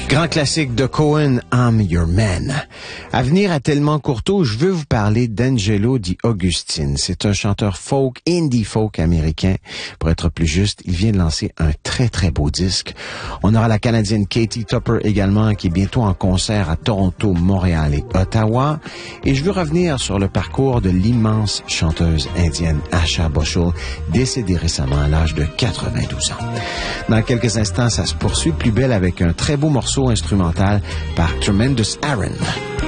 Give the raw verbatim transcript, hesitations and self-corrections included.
Grand classique de Cohen, I'm Your Man. À venir à Tellement Courteau, je veux vous parler d'Angelo Di Augustine. C'est un chanteur folk, indie folk américain. Pour être plus juste, il vient de lancer un très très beau disque. On aura la Canadienne Katie Tupper également, qui est bientôt en concert à Toronto, Montréal et Ottawa. Et je veux revenir sur le parcours de l'immense chanteuse indienne Asha Bhoshul, décédée récemment à l'âge de quatre-vingt-douze ans. Dans quelques instants, ça se poursuit plus belle avec un très beau morceau instrumental par Tremendous Aaron.